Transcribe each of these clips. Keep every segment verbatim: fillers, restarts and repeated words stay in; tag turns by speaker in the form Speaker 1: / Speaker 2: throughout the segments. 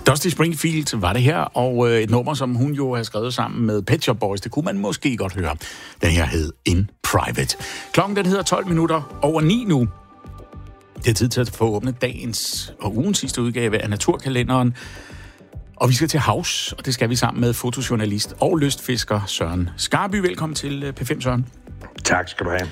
Speaker 1: Dusty Springfield var det her, og et nummer, som hun jo har skrevet sammen med Pet Shop Boys, det kunne man måske godt høre. Den her hed In Private. Klokken den hedder tolv minutter over ni nu. Det er tid til at få åbnet dagens og ugens sidste udgave af Naturkalenderen. Og vi skal til havs, og det skal vi sammen med fotojournalist og lystfisker Søren Skarby. Velkommen til P fem, Søren.
Speaker 2: Tak skal du have.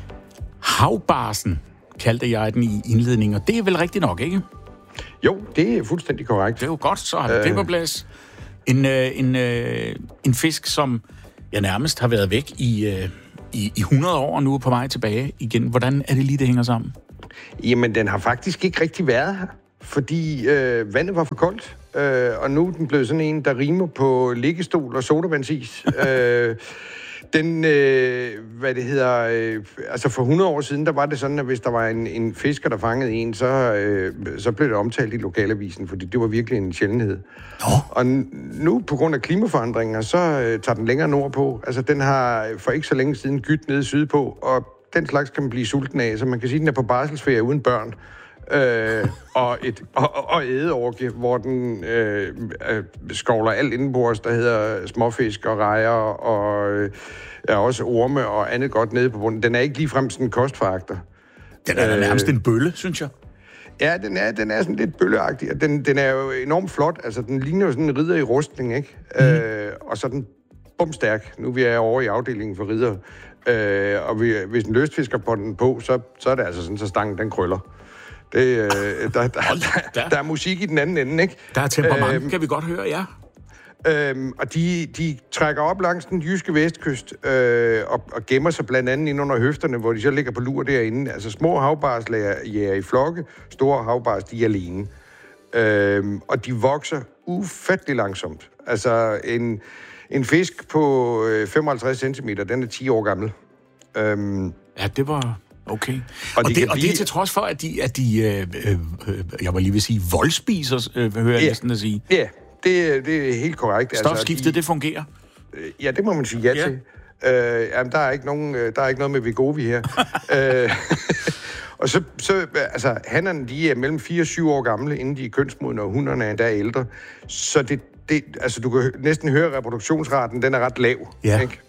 Speaker 1: Havbarsen kaldte jeg den i indledningen, og det er vel rigtigt nok, ikke?
Speaker 2: Jo, det er fuldstændig korrekt.
Speaker 1: Det er jo godt, så har vi det på plads. En, øh, en, øh, en fisk, som jeg nærmest har været væk i, øh, i, i hundrede år, og nu er på vej tilbage igen. Hvordan er det lige, det hænger sammen?
Speaker 2: Jamen, den har faktisk ikke rigtig været her, fordi øh, vandet var for koldt, øh, og nu er den blevet sådan en, der rimer på liggestol og sodavandsis. øh, Den, øh, hvad det hedder, øh, altså for hundrede år siden, der var det sådan, at hvis der var en, en fisker, der fangede en, så, øh, så blev det omtalt i lokalavisen, fordi det var virkelig en sjældenhed.
Speaker 1: Oh.
Speaker 2: Og nu, på grund af klimaforandringer, så øh, tager den længere nordpå. Altså, den har for ikke så længe siden gydt nede sydpå, og den slags kan man blive sulten af, så man kan sige, at den er på barselsferie uden børn. Øh, og, et, og, og ædeorgie, hvor den øh, øh, skovler alt indenbords, der hedder småfisk og rejer og øh, er også orme og andet godt nede på bunden. Den er ikke ligefrem sådan en kostforagter.
Speaker 1: Den er øh, nærmest en bølle, synes jeg.
Speaker 2: Ja, den er, den er sådan lidt bølleagtig, og den, den er jo enormt flot. Altså, den ligner jo sådan en ridder i rustning, ikke? Mm. Øh, og så er den bumstærk. Nu er vi er over i afdelingen for ridder. Øh, og vi, hvis en lystfisker på den på, så, så er det altså sådan, så stangen den krøller. Det, øh, der, der, der, der er musik i den anden ende, ikke?
Speaker 1: Der er temperament, øhm, kan vi godt høre, ja.
Speaker 2: Øhm, og de, de trækker op langs den jyske vestkyst øh, og, og gemmer sig blandt andet ind under høfterne, hvor de så ligger på lur derinde. Altså små havbars jager i flokke, store havbars, de er alene. Øhm, og de vokser ufattelig langsomt. Altså en, en fisk på øh, femoghalvtreds centimeter, den er ti år gammel. Øhm,
Speaker 1: ja, det var... Okay. Og,
Speaker 2: og,
Speaker 1: og,
Speaker 2: de
Speaker 1: det, og
Speaker 2: blive...
Speaker 1: det er til trods for, at de, at de øh, øh, jeg var lige ved at sige, voldspiser, øh, hører jeg
Speaker 2: ja.
Speaker 1: næsten at sige.
Speaker 2: Ja, det, det er helt korrekt.
Speaker 1: Stofskiftet, altså, de... det fungerer?
Speaker 2: Ja, det må man sige ja, ja. til. Øh, jamen, der er ikke nogen, der er ikke noget med Wegovy her. øh, og så, så altså, hannerne, de er mellem fire og syv år gamle, inden de er kønsmodne, og hunderne er endda ældre. Så det, det, altså, du kan næsten høre, at reproduktionsraten, den er ret lav,
Speaker 1: ja.
Speaker 2: Ikke?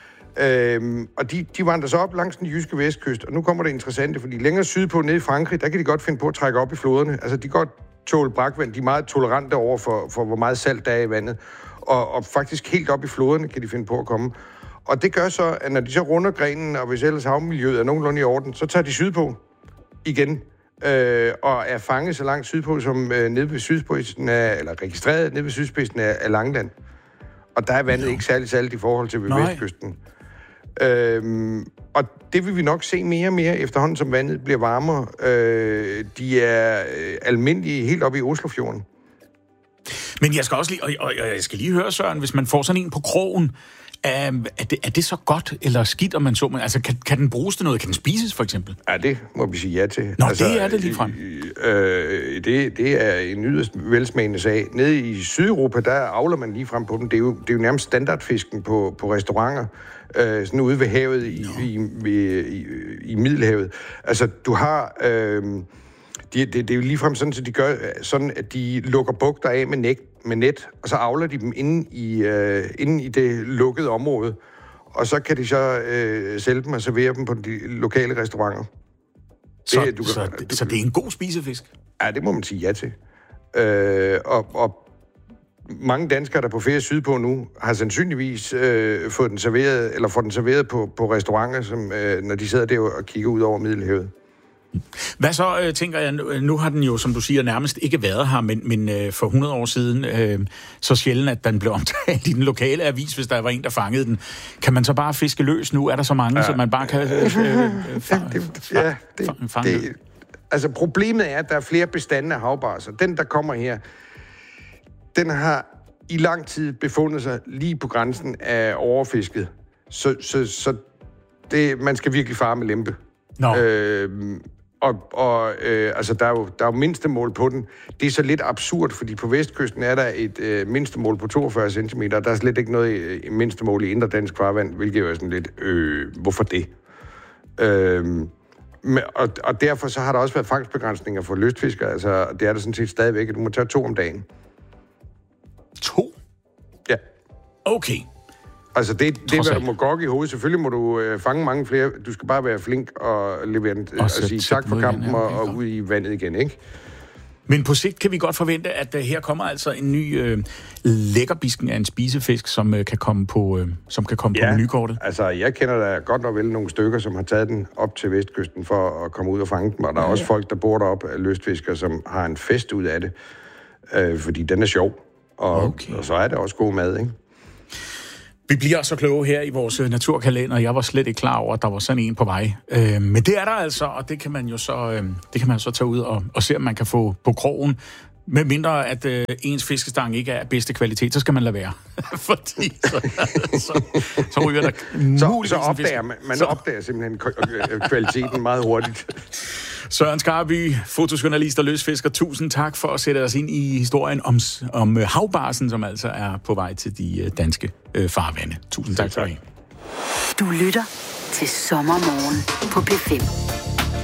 Speaker 2: Øhm, og de, de vandrer så op langs den jyske vestkyst, og nu kommer det interessante, fordi længere sydpå, nede i Frankrig, der kan de godt finde på at trække op i floderne. Altså, de kan godt tåle brakvand, de er meget tolerante over for, for hvor meget salt der er i vandet, og, og faktisk helt op i floderne kan de finde på at komme. Og det gør så, at når de så runder grenen, og hvis ellers havmiljøet er nogenlunde i orden, så tager de sydpå igen, øh, og er fanget så langt sydpå, som øh, nede ved sydspidsen af, eller registreret nede ved sydspidsen af, af Langland. Og der er vandet no. ikke særlig salt i forhold til ved Nej. Vestkysten. Øhm, og det vil vi nok se mere og mere efterhånden, som vandet bliver varmere. Øh, de er øh, almindelige helt oppe i Oslofjorden.
Speaker 1: Men jeg skal også lige, og, og, og jeg skal lige høre, Søren, hvis man får sådan en på krogen, er, er, det, er det så godt eller skidt, om man så? Altså, kan, kan den bruges til noget? Kan den spises, for eksempel?
Speaker 2: Ja, det må vi sige ja til.
Speaker 1: Nå,
Speaker 2: altså,
Speaker 1: det er det ligefrem.
Speaker 2: Øh, det, det er en yderst velsmagende sag. Nede i Sydeuropa, der avler man ligefrem på den. Det er jo, det er jo nærmest standardfisken på, på restauranter. Øh, sådan ude ved havet i, i, i, i, i Middelhavet. Altså, du har... Øh, det, det, det er jo ligefrem sådan, at de gør sådan, at de lukker bugter af med, net, med net, og så avler de dem inde i, øh, inde i det lukkede område. Og så kan de så øh, sælge dem og servere dem på de lokale restauranter.
Speaker 1: Så
Speaker 2: det, du kan,
Speaker 1: så,
Speaker 2: du,
Speaker 1: så det er en god spisefisk?
Speaker 2: Ja, det må man sige ja til. Øh, og, og mange danskere, der er på ferie sydpå nu, har sandsynligvis øh, fået den serveret, eller får den serveret på, på restauranter, som, øh, når de sidder der og kigger ud over Middelhavet.
Speaker 1: Hvad så, øh, tænker jeg, nu har den jo, som du siger, nærmest ikke været her, men, men øh, for hundrede år siden, øh, så sjældent, at den blev omtalt i den lokale avis, hvis der var en, der fangede den. Kan man så bare fiske løs nu? Er der så mange, ja. Så man bare kan øh, øh, fange,
Speaker 2: det, ja, det, fange, fange det, altså, problemet er, at der er flere bestande af havbarser. Den, der kommer her, den har i lang tid befundet sig lige på grænsen af overfisket. Så, så, så det, man skal virkelig fare med lempe.
Speaker 1: No.
Speaker 2: Øh, og og øh, altså, der er, jo, der er jo mindstemål på den. Det er så lidt absurd, fordi på vestkysten er der et øh, mindstemål på toogfyrre centimeter. Der er slet ikke noget øh, mindstemål i indre dansk farvand, hvilket jo er sådan lidt, øh, hvorfor det? Øh, og, og derfor så har der også været fangstbegrænsninger for lystfiskere. Altså, det er der sådan set stadigvæk, at du må tage to om dagen.
Speaker 1: Okay.
Speaker 2: Altså, det, det er, hvad du må gokke i hovedet. Selvfølgelig må du øh, fange mange flere. Du skal bare være flink og levere den, og, og sige tak for kampen igen, ja, okay, og, og ud i vandet igen, ikke?
Speaker 1: Men på sigt kan vi godt forvente, at uh, her kommer altså en ny øh, lækkerbisken af en spisefisk, som øh, kan komme på, øh, som kan komme ja, på menukortet.
Speaker 2: Altså, jeg kender da godt nok vel nogle stykker, som har taget den op til Vestkysten for at komme ud og fange dem, og der er ja, også ja. folk, der bor deroppe af lystfiskere, som har en fest ud af det, øh, fordi den er sjov, og, okay. og så er det også god mad, ikke?
Speaker 1: Vi bliver så kloge her i vores naturkalender. Jeg var slet ikke klar over, at der var sådan en på vej. Øh, men det er der altså, og det kan man jo så, øh, det kan man så tage ud og, og se, om man kan få på krogen. Med mindre, at øh, ens fiskestang ikke er af bedste kvalitet, så skal man lade være. Fordi så, så, så ryger der
Speaker 2: så, så opdager man, man så opdager simpelthen kvaliteten meget hurtigt.
Speaker 1: Søren Skarby, fotojournalist og løsfisker, tusind tak for at sætte os ind i historien om, om havbarsen, som altså er på vej til de danske øh, farvande. Tusind tak for det.
Speaker 3: Du lytter til Sommermorgen på P fem.